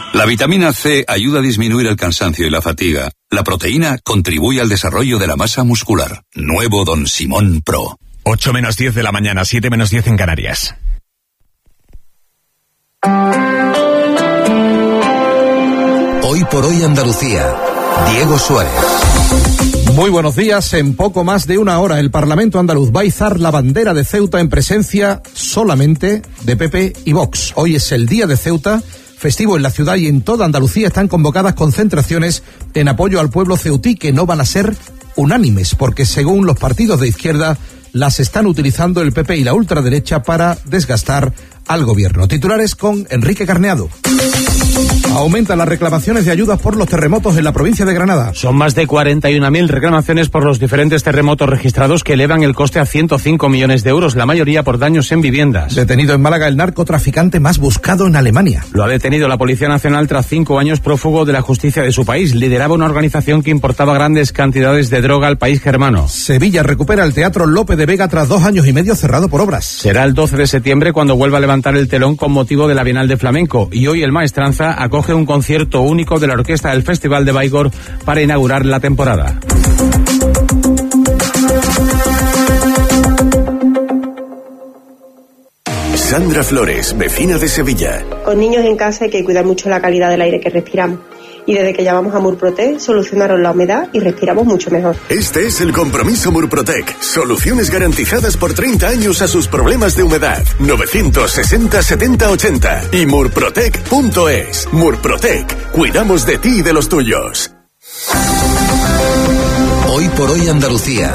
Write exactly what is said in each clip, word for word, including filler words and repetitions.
La vitamina C ayuda a disminuir el cansancio y la fatiga. La proteína contribuye al desarrollo de la masa muscular. Nuevo Don Simón Pro. ocho menos diez de la mañana, siete menos diez en Canarias. Hoy por hoy Andalucía. Diego Suárez. Muy buenos días. En poco más de una hora el Parlamento andaluz va a izar la bandera de Ceuta en presencia solamente de P P y Vox. Hoy es el Día de Ceuta, festivo en la ciudad, y en toda Andalucía están convocadas concentraciones en apoyo al pueblo ceutí, que no van a ser unánimes, porque según los partidos de izquierda las están utilizando el P P y la ultraderecha para desgastar al gobierno. Titulares con Enrique Carneado. Aumentan las reclamaciones de ayudas por los terremotos en la provincia de Granada. Son más de cuarenta y una mil reclamaciones por los diferentes terremotos registrados, que elevan el coste a ciento cinco millones de euros, la mayoría por daños en viviendas. Detenido en Málaga el narcotraficante más buscado en Alemania. Lo ha detenido la Policía Nacional tras cinco años prófugo de la justicia de su país. Lideraba una organización que importaba grandes cantidades de droga al país germano. Sevilla recupera el Teatro Lope de Vega tras dos años y medio cerrado por obras. Será el doce de septiembre cuando vuelva a levantar el telón con motivo de la Bienal de Flamenco, y hoy el Maestranza acoge un concierto único de la orquesta del Festival de Baigorr para inaugurar la temporada. Sandra Flores, vecina de Sevilla. Con niños en casa hay que cuidar mucho la calidad del aire que respiramos. Y desde que llamamos a Murprotec solucionaron la humedad y respiramos mucho mejor. Este es el compromiso Murprotec. Soluciones garantizadas por treinta años a sus problemas de humedad. novecientos sesenta setenta ochenta y murprotec punto es. Murprotec. Cuidamos de ti y de los tuyos. Hoy por hoy Andalucía.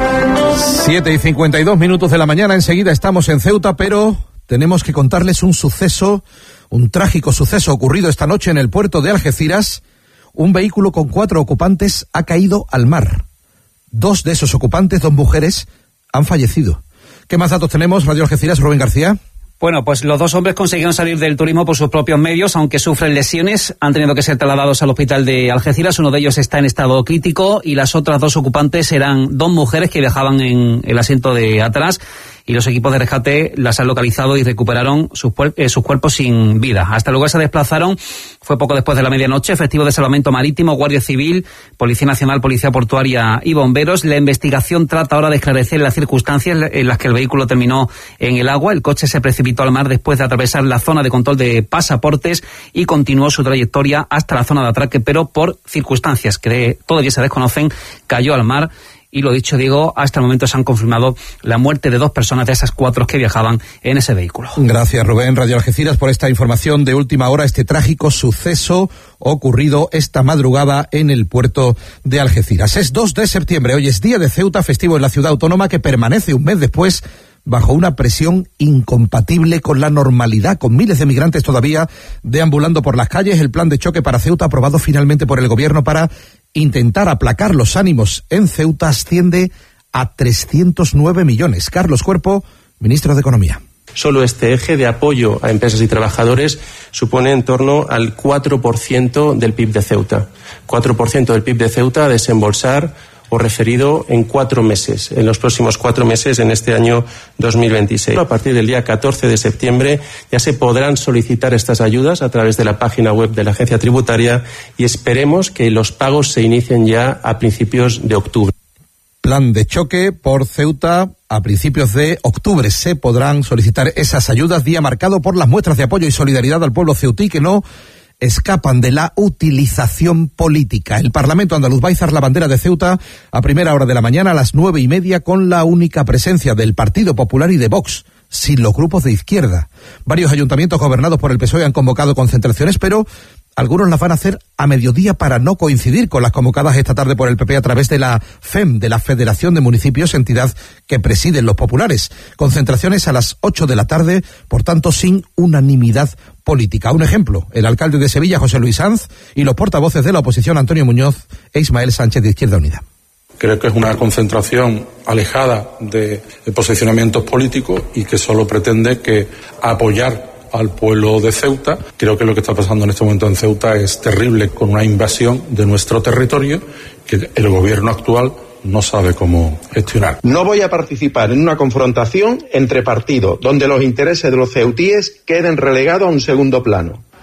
siete y cincuenta y dos minutos de la mañana. Enseguida estamos en Ceuta, pero tenemos que contarles un suceso, un trágico suceso ocurrido esta noche en el puerto de Algeciras. Un vehículo con cuatro ocupantes ha caído al mar. Dos de esos ocupantes, dos mujeres, han fallecido. ¿Qué más datos tenemos? Radio Algeciras, Rubén García. Bueno, pues los dos hombres consiguieron salir del turismo por sus propios medios, aunque sufren lesiones. Han tenido que ser trasladados al hospital de Algeciras. Uno de ellos está en estado crítico y las otras dos ocupantes eran dos mujeres que viajaban en el asiento de atrás, y los equipos de rescate las han localizado y recuperaron sus, eh, sus cuerpos sin vida. Hasta el lugar se desplazaron, fue poco después de la medianoche, efectivos de salvamento marítimo, Guardia Civil, Policía Nacional, Policía Portuaria y bomberos. La investigación trata ahora de esclarecer las circunstancias en las que el vehículo terminó en el agua. El coche se precipitó al mar después de atravesar la zona de control de pasaportes y continuó su trayectoria hasta la zona de atraque, pero por circunstancias que todavía se desconocen, cayó al mar. Y lo dicho, Diego, hasta el momento se han confirmado la muerte de dos personas de esas cuatro que viajaban en ese vehículo. Gracias, Rubén. Radio Algeciras, por esta información de última hora, este trágico suceso ocurrido esta madrugada en el puerto de Algeciras. Es dos de septiembre, hoy es Día de Ceuta, festivo en la ciudad autónoma, que permanece un mes después bajo una presión incompatible con la normalidad, con miles de migrantes todavía deambulando por las calles. El plan de choque para Ceuta, aprobado finalmente por el gobierno para intentar aplacar los ánimos en Ceuta, asciende a trescientos nueve millones. Carlos Cuerpo, ministro de Economía. Solo este eje de apoyo a empresas y trabajadores supone en torno al cuatro por ciento del P I B de Ceuta. cuatro por ciento del P I B de Ceuta a desembolsar o referido en cuatro meses, en los próximos cuatro meses en este año dos mil veintiséis. A partir del día catorce de septiembre ya se podrán solicitar estas ayudas a través de la página web de la Agencia Tributaria y esperemos que los pagos se inicien ya a principios de octubre. Plan de choque por Ceuta. A principios de octubre se podrán solicitar esas ayudas, día marcado por las muestras de apoyo y solidaridad al pueblo ceutí que no escapan de la utilización política. El Parlamento andaluz va a izar la bandera de Ceuta a primera hora de la mañana, a las nueve y media, con la única presencia del Partido Popular y de Vox, sin los grupos de izquierda. Varios ayuntamientos gobernados por el P S O E han convocado concentraciones, pero algunos las van a hacer a mediodía para no coincidir con las convocadas esta tarde por el P P a través de la F E M, de la Federación de Municipios, entidad que presiden los populares. Concentraciones a las ocho de la tarde, por tanto sin unanimidad política. Un ejemplo, el alcalde de Sevilla, José Luis Sanz, y los portavoces de la oposición, Antonio Muñoz e Ismael Sánchez, de Izquierda Unida. Creo que es una concentración alejada de, de posicionamientos políticos y que solo pretende que apoyar al pueblo de Ceuta. Creo que lo que está pasando en este momento en Ceuta es terrible, con una invasión de nuestro territorio que el gobierno actual no sabe cómo gestionar. No voy a participar en una confrontación entre partidos donde los intereses de los ceutíes queden relegados a un segundo plano.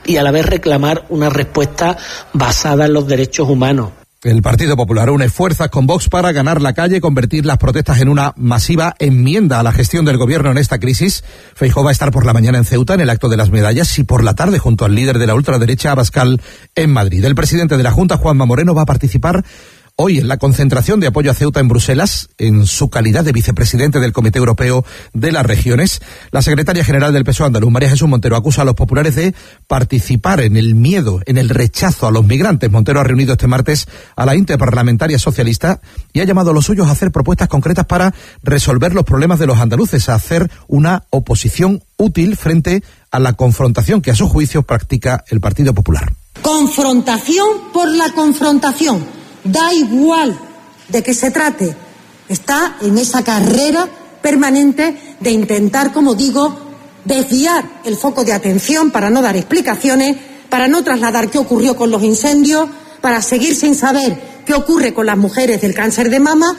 y a la vez reclamar una respuesta basada en los derechos humanos. El Partido Popular une fuerzas con Vox para ganar la calle y convertir las protestas en una masiva enmienda a la gestión del gobierno en esta crisis. Feijóo va a estar por la mañana en Ceuta en el acto de las medallas y por la tarde junto al líder de la ultraderecha Abascal en Madrid. El presidente de la Junta, Juanma Moreno, va a participar hoy en la concentración de apoyo a Ceuta en Bruselas, en su calidad de vicepresidente del Comité Europeo de las Regiones. La secretaria general del P S O E andaluz, María Jesús Montero, acusa a los populares de participar en el miedo, en el rechazo a los migrantes. Montero ha reunido este martes a la interparlamentaria socialista y ha llamado a los suyos a hacer propuestas concretas para resolver los problemas de los andaluces, a hacer una oposición útil frente a la confrontación que a su juicio practica el Partido Popular. Confrontación por la confrontación. Da igual de qué se trate, está en esa carrera permanente de intentar, como digo, desviar el foco de atención para no dar explicaciones, para no trasladar qué ocurrió con los incendios, para seguir sin saber qué ocurre con las mujeres del cáncer de mama.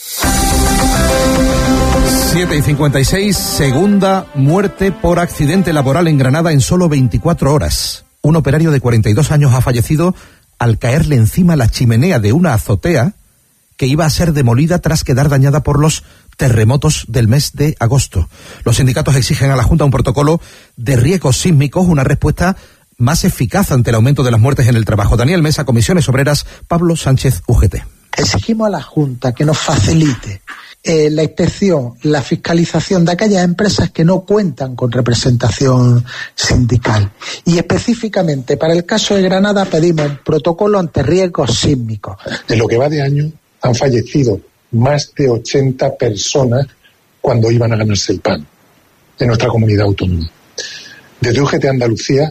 siete y cincuenta y seis, segunda muerte por accidente laboral en Granada en solo veinticuatro horas. Un operario de cuarenta y dos años ha fallecido al caerle encima la chimenea de una azotea que iba a ser demolida tras quedar dañada por los terremotos del mes de agosto. Los sindicatos exigen a la Junta un protocolo de riesgos sísmicos, una respuesta más eficaz ante el aumento de las muertes en el trabajo. Daniel Mesa, Comisiones Obreras, Pablo Sánchez, U G T. Exigimos a la Junta que nos facilite eh, la inspección, la fiscalización de aquellas empresas que no cuentan con representación sindical. Y específicamente para el caso de Granada pedimos un protocolo ante riesgos sísmicos. En lo que va de año han fallecido más de ochenta personas cuando iban a ganarse el pan en nuestra comunidad autónoma. Desde U G T Andalucía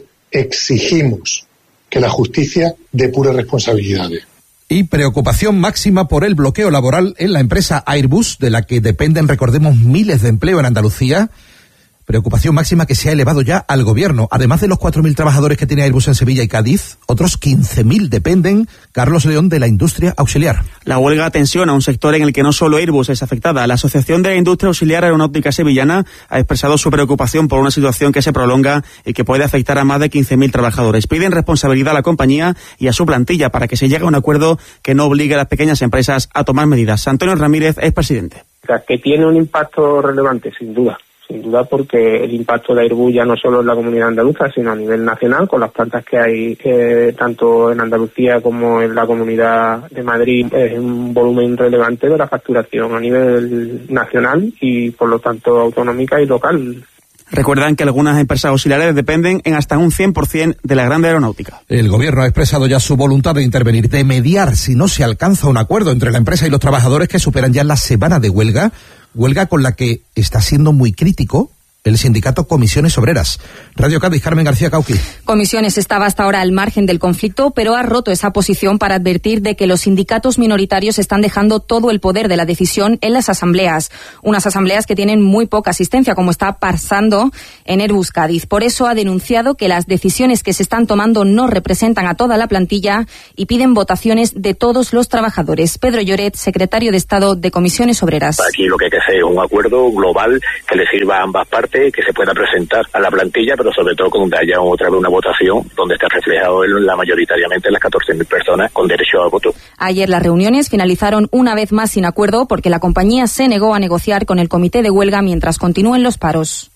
exigimos que la justicia depure responsabilidades. Y preocupación máxima por el bloqueo laboral en la empresa Airbus, de la que dependen, recordemos, miles de empleo en Andalucía. Preocupación máxima que se ha elevado ya al gobierno. Además de los cuatro mil trabajadores que tiene Airbus en Sevilla y Cádiz, otros quince mil dependen, Carlos León, de la industria auxiliar. La huelga tensiona un sector en el que no solo Airbus es afectada. La Asociación de la Industria Auxiliar Aeronáutica Sevillana ha expresado su preocupación por una situación que se prolonga y que puede afectar a más de quince mil trabajadores. Piden responsabilidad a la compañía y a su plantilla para que se llegue a un acuerdo que no obligue a las pequeñas empresas a tomar medidas. Antonio Ramírez es presidente. O sea, que tiene un impacto relevante, sin duda. Sin duda, porque el impacto de Airbus ya no solo en la comunidad andaluza, sino a nivel nacional, con las plantas que hay eh, tanto en Andalucía como en la Comunidad de Madrid, es un volumen relevante de la facturación a nivel nacional y, por lo tanto, autonómica y local. Recuerdan que algunas empresas auxiliares dependen en hasta un cien por ciento de la grande aeronáutica. El gobierno ha expresado ya su voluntad de intervenir, de mediar si no se alcanza un acuerdo entre la empresa y los trabajadores que superan ya la semana de huelga, huelga con la que está siendo muy crítico el sindicato Comisiones Obreras. Radio Cádiz, Carmen García Cauqui. Comisiones estaba hasta ahora al margen del conflicto, pero ha roto esa posición para advertir de que los sindicatos minoritarios están dejando todo el poder de la decisión en las asambleas. Unas asambleas que tienen muy poca asistencia, como está pasando en Airbus Cádiz. Por eso ha denunciado que las decisiones que se están tomando no representan a toda la plantilla y piden votaciones de todos los trabajadores. Pedro Lloret, secretario de Estado de Comisiones Obreras. Aquí lo que hay que hacer es un acuerdo global que le sirva a ambas partes, que se pueda presentar a la plantilla, pero sobre todo donde haya otra vez una votación donde esté reflejado en la mayoritariamente las catorce mil personas con derecho a voto. Ayer las reuniones finalizaron una vez más sin acuerdo porque la compañía se negó a negociar con el comité de huelga mientras continúen los paros.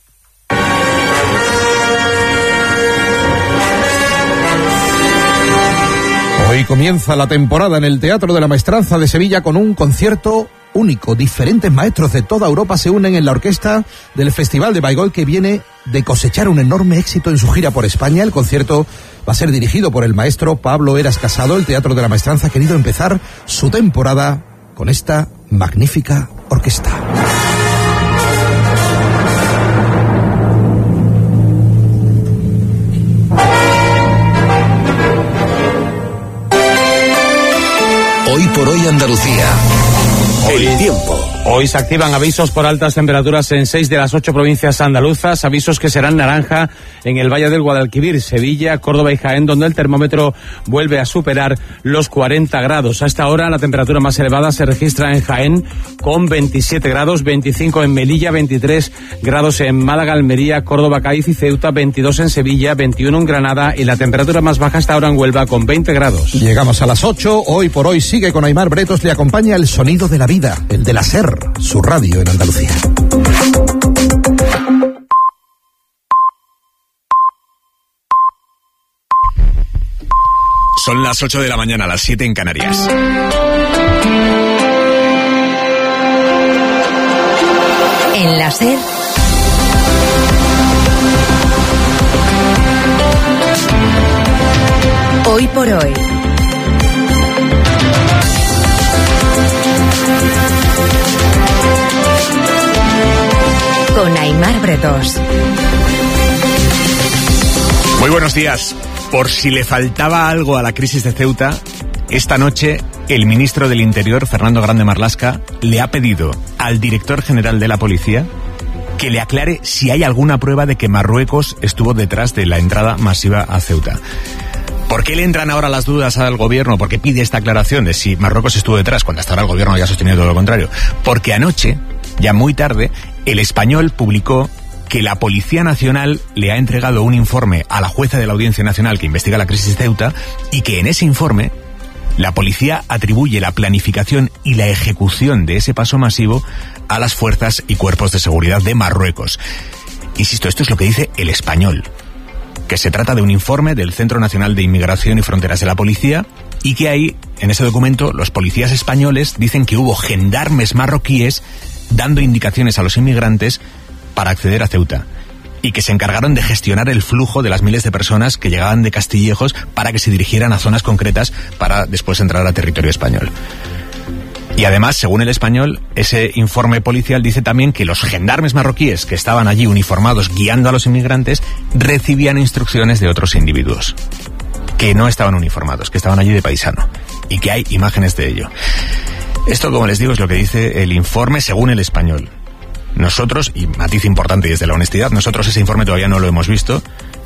Hoy comienza la temporada en el Teatro de la Maestranza de Sevilla con un concierto único. Diferentes maestros de toda Europa se unen en la orquesta del Festival de Baigol, que viene de cosechar un enorme éxito en su gira por España. El concierto va a ser dirigido por el maestro Pablo Eras Casado. El Teatro de la Maestranza ha querido empezar su temporada con esta magnífica orquesta. Hoy por hoy Andalucía. El tiempo. Hoy se activan avisos por altas temperaturas en seis de las ocho provincias andaluzas, avisos que serán naranja en el Valle del Guadalquivir, Sevilla, Córdoba y Jaén, donde el termómetro vuelve a superar los cuarenta grados. Hasta ahora la temperatura más elevada se registra en Jaén con veintisiete grados, veinticinco en Melilla, veintitrés grados en Málaga, Almería, Córdoba, Cádiz y Ceuta, veintidós en Sevilla, veintiuno en Granada y la temperatura más baja hasta ahora en Huelva con veinte grados. Llegamos a las ocho, hoy por hoy sigue con Aimar Bretos, le acompaña el sonido de la vida, el de la SER, su radio en Andalucía. Son las ocho de la mañana, las siete en Canarias. En la SER, hoy por hoy. Con Aimar Bretos. Muy buenos días. Por si le faltaba algo a la crisis de Ceuta, esta noche el ministro del Interior, Fernando Grande Marlaska, le ha pedido al director general de la policía que le aclare si hay alguna prueba de que Marruecos estuvo detrás de la entrada masiva a Ceuta. ¿Por qué le entran ahora las dudas al gobierno? ¿Por qué pide esta aclaración de si Marruecos estuvo detrás, cuando hasta ahora el gobierno ya ha sostenido todo lo contrario? Porque anoche, ya muy tarde, El Español publicó que la Policía Nacional le ha entregado un informe a la jueza de la Audiencia Nacional que investiga la crisis de Ceuta y que en ese informe la policía atribuye la planificación y la ejecución de ese paso masivo a las fuerzas y cuerpos de seguridad de Marruecos. Insisto, esto es lo que dice El Español, que se trata de un informe del Centro Nacional de Inmigración y Fronteras de la Policía y que ahí, en ese documento, los policías españoles dicen que hubo gendarmes marroquíes dando indicaciones a los inmigrantes para acceder a Ceuta y que se encargaron de gestionar el flujo de las miles de personas que llegaban de Castillejos para que se dirigieran a zonas concretas para después entrar a territorio español. Y además, según El Español, ese informe policial dice también que los gendarmes marroquíes que estaban allí uniformados guiando a los inmigrantes recibían instrucciones de otros individuos que no estaban uniformados, que estaban allí de paisano y que hay imágenes de ello. Esto, como les digo, es lo que dice el informe según El Español. Nosotros, y matiz importante desde la honestidad, nosotros ese informe todavía no lo hemos visto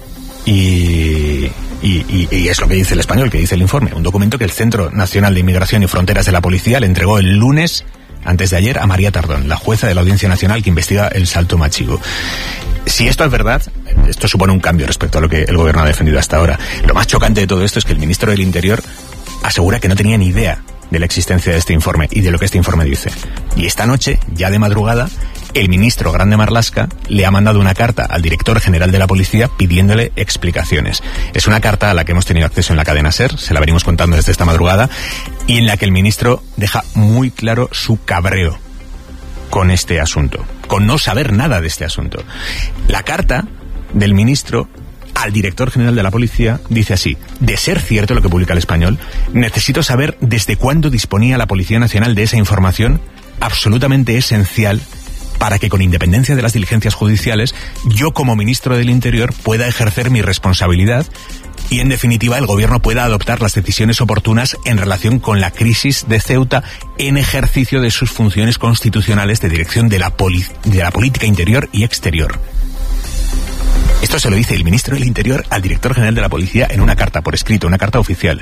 y, y, y, y es lo que dice El Español, que dice el informe. Un documento que el Centro Nacional de Inmigración y Fronteras de la Policía le entregó el lunes, antes de ayer, a María Tardón, la jueza de la Audiencia Nacional que investiga el Salto Machigo. Si esto es verdad, esto supone un cambio respecto a lo que el gobierno ha defendido hasta ahora. Lo más chocante de todo esto es que el ministro del Interior asegura que no tenía ni idea de la existencia de este informe y de lo que este informe dice. Y esta noche, ya de madrugada, el ministro Grande Marlaska le ha mandado una carta al director general de la policía pidiéndole explicaciones. Es una carta a la que hemos tenido acceso en la cadena SER, se la venimos contando desde esta madrugada, y en la que el ministro deja muy claro su cabreo con este asunto, con no saber nada de este asunto. La carta del ministro al director general de la policía dice así: de ser cierto lo que publica El Español, necesito saber desde cuándo disponía la Policía Nacional de esa información absolutamente esencial para que, con independencia de las diligencias judiciales, yo como ministro del Interior pueda ejercer mi responsabilidad y, en definitiva, el gobierno pueda adoptar las decisiones oportunas en relación con la crisis de Ceuta en ejercicio de sus funciones constitucionales de dirección de la, poli- de la política interior y exterior. Esto se lo dice el ministro del Interior al director general de la policía en una carta por escrito, una carta oficial.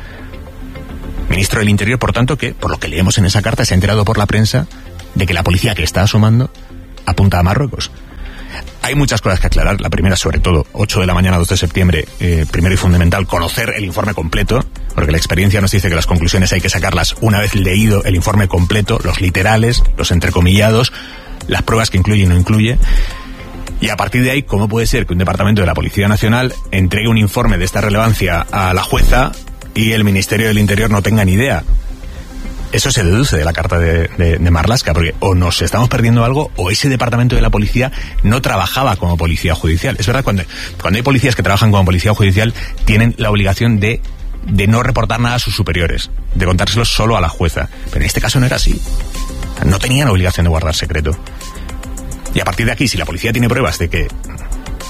Ministro del Interior, por tanto, que, por lo que leemos en esa carta, se ha enterado por la prensa de que la policía que está asomando apunta a Marruecos. Hay muchas cosas que aclarar. La primera, sobre todo, ocho de la mañana, dos de septiembre, eh, primero y fundamental, conocer el informe completo, porque la experiencia nos dice que las conclusiones hay que sacarlas una vez leído el informe completo, los literales, los entrecomillados, las pruebas que incluye y no incluye. Y a partir de ahí, ¿cómo puede ser que un departamento de la Policía Nacional entregue un informe de esta relevancia a la jueza y el Ministerio del Interior no tenga ni idea? Eso se deduce de la carta de, de, de Marlaska, porque o nos estamos perdiendo algo o ese departamento de la policía no trabajaba como policía judicial. Es verdad, cuando, cuando hay policías que trabajan como policía judicial, tienen la obligación de, de no reportar nada a sus superiores, de contárselos solo a la jueza. Pero en este caso no era así. No tenían obligación de guardar secreto. Y a partir de aquí, si la policía tiene pruebas de que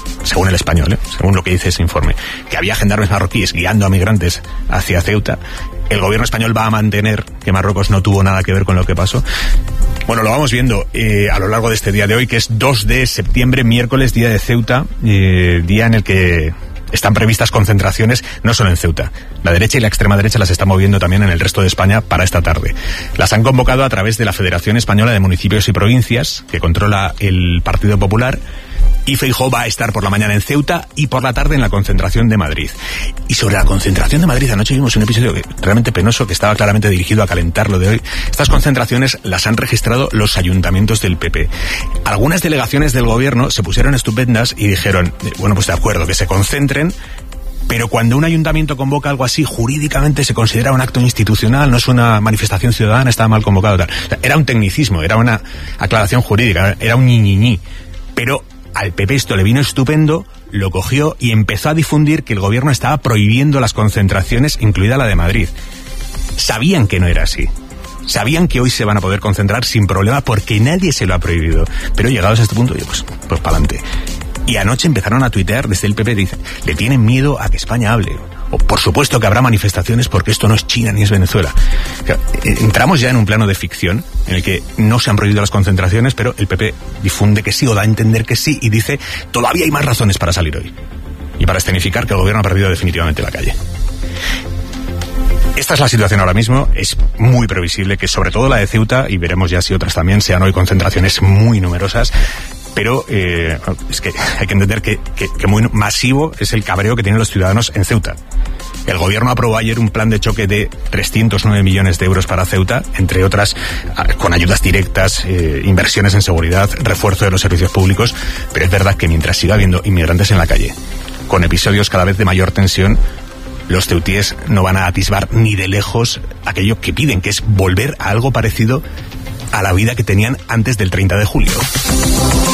según el Español, ¿eh? según lo que dice ese informe, que había gendarmes marroquíes guiando a migrantes hacia Ceuta, el gobierno español va a mantener que Marruecos no tuvo nada que ver con lo que pasó. Bueno, lo vamos viendo eh, a lo largo de este día de hoy, que es dos de septiembre, miércoles, día de Ceuta, eh, día en el que están previstas concentraciones, no solo en Ceuta. La derecha y la extrema derecha las están moviendo también en el resto de España para esta tarde. Las han convocado a través de la Federación Española de Municipios y Provincias, que controla el Partido Popular, y Feijóo va a estar por la mañana en Ceuta y por la tarde en la concentración de Madrid. Y sobre la concentración de Madrid, anoche vimos un episodio realmente penoso que estaba claramente dirigido a calentar lo de hoy. Estas concentraciones las han registrado los ayuntamientos del P P. Algunas delegaciones del gobierno se pusieron estupendas y dijeron, bueno, pues de acuerdo, que se concentren, pero cuando un ayuntamiento convoca algo así, jurídicamente se considera un acto institucional, no es una manifestación ciudadana, está mal convocado. Tal. O sea, era un tecnicismo, era una aclaración jurídica, era un ñiñiñi. Pero al P P esto le vino estupendo, lo cogió y empezó a difundir que el gobierno estaba prohibiendo las concentraciones, incluida la de Madrid. Sabían que no era así. Sabían que hoy se van a poder concentrar sin problema porque nadie se lo ha prohibido. Pero llegados a este punto, pues, pues para adelante. Y anoche empezaron a tuitear desde el P P, dicen, le tienen miedo a que España hable. O por supuesto que habrá manifestaciones porque esto no es China ni es Venezuela. Entramos ya en un plano de ficción en el que no se han prohibido las concentraciones, pero el P P difunde que sí o da a entender que sí y dice, todavía hay más razones para salir hoy. Y para escenificar que el gobierno ha perdido definitivamente la calle. Esta es la situación ahora mismo, es muy previsible que sobre todo la de Ceuta, y veremos ya si otras también, sean hoy concentraciones muy numerosas. Pero eh, es que hay que entender que, que, que muy masivo es el cabreo que tienen los ciudadanos en Ceuta. El gobierno aprobó ayer un plan de choque de trescientos nueve millones de euros para Ceuta, entre otras con ayudas directas, eh, inversiones en seguridad, refuerzo de los servicios públicos, pero es verdad que mientras siga habiendo inmigrantes en la calle, con episodios cada vez de mayor tensión, los ceutíes no van a atisbar ni de lejos aquello que piden, que es volver a algo parecido a la vida que tenían antes del treinta de julio.